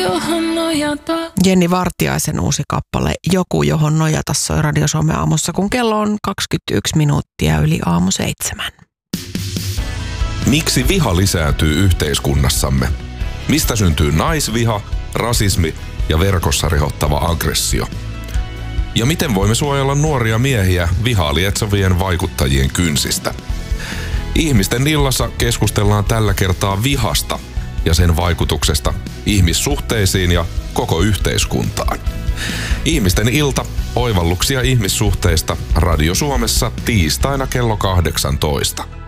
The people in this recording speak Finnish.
johon nojata. Jenni Vartiaisen uusi kappale Joku, johon nojata soi Radio Suomen aamussa, kun kello on 21 minuuttia yli aamu 7. Miksi viha lisääntyy yhteiskunnassamme? Mistä syntyy naisviha, rasismi ja verkossa rehottava aggressio? Ja miten voimme suojella nuoria miehiä vihaa lietsovien vaikuttajien kynsistä? Ihmisten illassa keskustellaan tällä kertaa vihasta ja sen vaikutuksesta ihmissuhteisiin ja koko yhteiskuntaan. Ihmisten ilta, oivalluksia ihmissuhteista Radio Suomessa tiistaina kello 18.